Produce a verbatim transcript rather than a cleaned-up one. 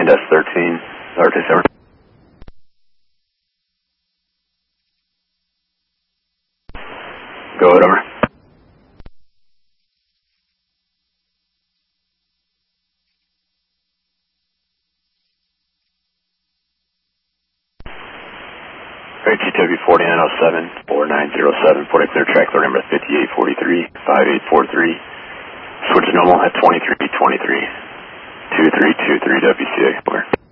Wind S thirteen, R two seven. Go ahead, over. Alright, G W forty-nine oh seven, four nine zero seven, Port Clear track clear number fifty-eight forty-three, five eight four three. Switch to normal at twenty-three twenty-three, two three two three W C A, over.